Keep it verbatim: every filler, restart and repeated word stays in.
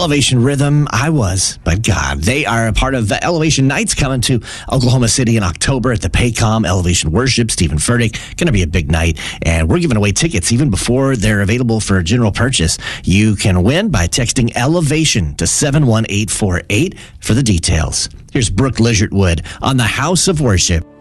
Elevation Rhythm, I was, but God. They are a part of the Elevation Nights coming to Oklahoma City in October at the Paycom Elevation Worship. Stephen Furtick, going to be a big night. And we're giving away tickets even before they're available for general purchase. You can win by texting Elevation to seven one eight four eight for the details. Here's Brooke Ligertwood on the House of Worship.